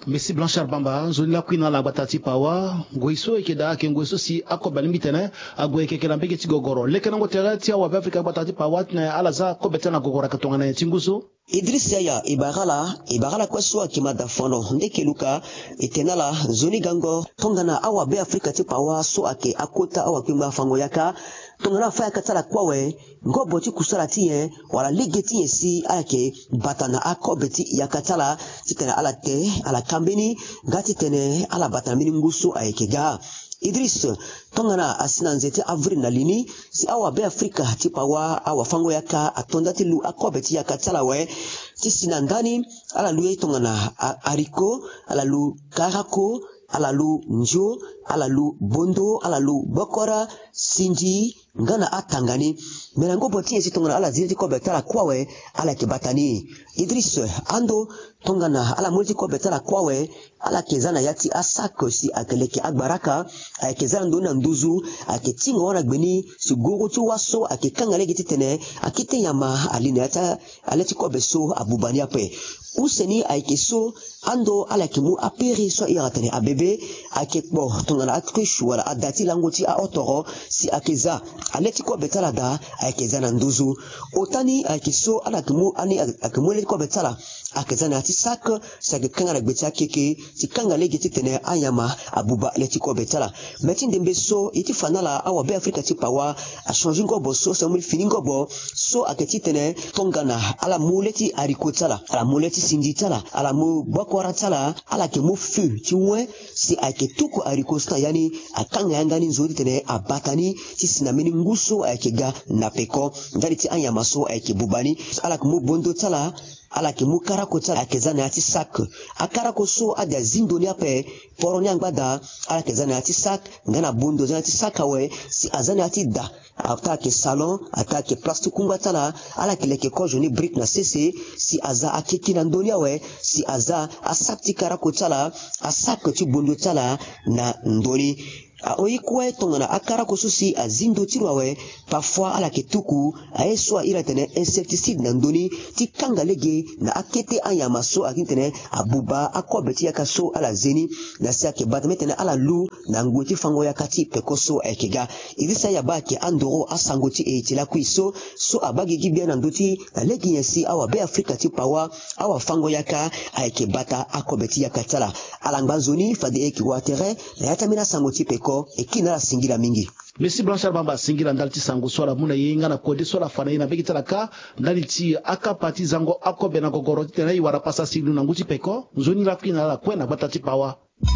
Messi Blanchard Bamba zoni la kwina la batati pawa ngoiso ekeda ke ngoiso si akobali mitene agoyeke ke lambeke tigogoro lekena ngotera tia wa Afrika batati pawa na alaza kobetana gogora katonga na tinguso Idriss Yaya ibagala kwa swa kimada fono ndeke luka itenala zoni gango tongana awa be Afrika ti pawa so ake akota awa kwimba fango yaka tongana fa yakatala kwawe ngobo ti kusala tiye wala ligeti yesi ake batana akobeti yakatala titena ala te ala kambeni ngati tene ala batana mini nguso ayekega Idriss tongana asina nzete avril na lini si awa be Afrika ti pawa awa fango yaka atonda ti lu akobeti yakatala we ti sina ndani ala lu tongana ariko ala lu karako ala lu njo ala lu bondo ala lu bokora sinji ngana atangani melango botie si tongana ala ziti ko betala kwawe ala ke batani Idriss ando tongana ala multi ko betala kwawe ala kezana yati asako si akeleke agbaraka akezana ndona nduzu aketinga wana gbeni si gogo ti waso akekanga legi titene akite yama aline ata aleti ko beso abubani ape useni aikeso ando ala kimu aperi so iratane abebe akekbo tongana atkwishu wala adati langoti a otoro si akeza aleti ko betala da akezana nduzu otani aikeso ala kimu ani akimu leti ko betala akezana ati sak kanga na gbeti akeke si kanga legi titene ayama abuba leti ko betala meti ndembe so iti fanala awa be Afrika ti pawa a changer ngobo so mul fini ngobo so aketi tene tongana ala muleti arikotala ala muleti sinditala ala mu bokora tala ala ke mu fu ti we si ake tuku arikosta yani akanga yangani nzori tene abatani ti sinamini nguso akega napeko ndali ti ayama so ake bubani ala ke mu bondo tala ala ke mu karako tala akezana ati sak akarako so ada zindoni ape poroni angbada ala kezana ati sak ngana bondo zana ati sakawe si azana ati da atake salon atake plastic kungatala ala keleke ko joni brick na sese si aza akeki na ndonia we si aza asakti karako tala asak ti bondo tala na ndoni oikwe tongana akara kosusi azindo tirwawe parfois ala ketuku aeswa ila tene insecticide na ndoni ti kanga lege na akete ayama so akintene abuba akobeti yakaso ala zeni na sia ke batmetene ala lu na ngoti fango yakati pekoso ekega Idrissa yabake andoro asangoti etila kwiso so abagi gibia na ndoti na legi yesi awa be Afrika ti pawa awa fango yaka aike bata akobeti yakatala ala ngbanzoni fade eki watere na yatamina sangoti peko ekina la singira mingi Messi Blanchard Bamba singira ndalti sango swala muna yenga na kode swala fana ina beki talaka ndalti akapati zango akobe na gogoro tena iwara pasa silu na nguti peko nzoni la kwina la kwena batati pawa